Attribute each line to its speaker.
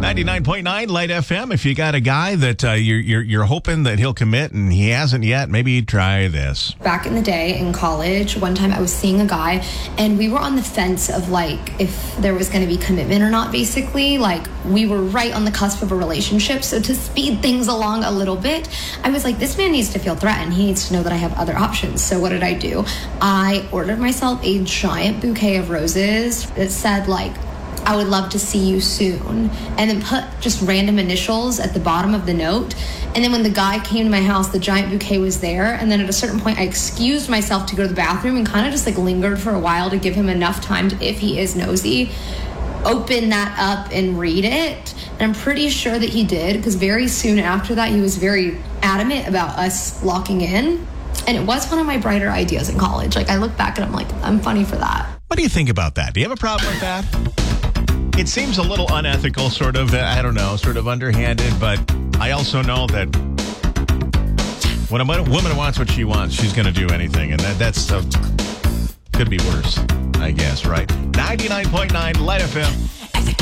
Speaker 1: 99.9 Light FM. If you got a guy that you're hoping that he'll commit and he hasn't yet, maybe try this.
Speaker 2: Back in the day in college, one time I was seeing a guy and we were on the fence of like if there was going to be commitment or not, basically. Like we were right on the cusp of a relationship. So to speed things along a little bit, I was like, this man needs to feel threatened. He needs to know that I have other options. So what did I do? I ordered myself a giant bouquet of roses that said like, I would love to see you soon, and then put just random initials at the bottom of the note. And then when the guy came to my house, the giant bouquet was there. And then at a certain point, I excused myself to go to the bathroom and kind of just like lingered for a while to give him enough time to, if he is nosy, open that up and read it. And I'm pretty sure that he did, because very soon after that, he was very adamant about us locking in. And it was one of my brighter ideas in college. Like I look back and I'm like, I'm funny for that.
Speaker 1: What do you think about that? Do you have a problem with that? It seems a little unethical, sort of, I don't know, sort of underhanded, but I also know that when a woman wants what she wants, she's going to do anything, and that's could be worse, I guess, right? 99.9 Light FM.